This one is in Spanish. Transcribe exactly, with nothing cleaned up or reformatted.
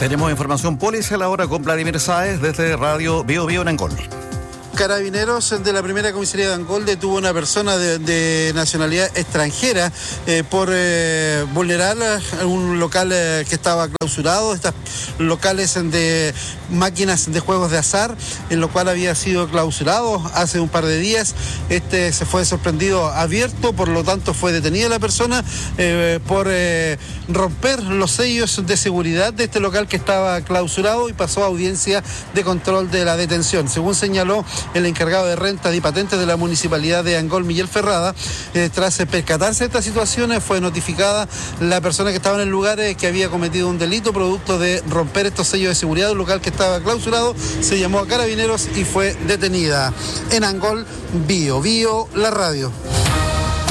Tenemos información policial ahora con Vladimir Sáez desde Radio Bio Bio en Angol. Carabineros de la primera comisaría de Angol detuvo a una persona de, de nacionalidad extranjera eh, por eh, vulnerar un local eh, que estaba clausurado, estos locales de máquinas de juegos de azar, en lo cual había sido clausurado hace un par de días. Este se fue sorprendido abierto, por lo tanto fue detenida la persona eh, por eh, romper los sellos de seguridad de este local que estaba clausurado y pasó a audiencia de control de la detención. Según señaló el encargado de rentas y patentes de la municipalidad de Angol, Miguel Ferrada, eh, tras percatarse de estas situaciones fue notificada la persona que estaba en el lugar eh, que había cometido un delito producto de romper estos sellos de seguridad de un local que estaba clausurado. Se llamó a Carabineros y fue detenida. En Angol, Bio Bio, la radio.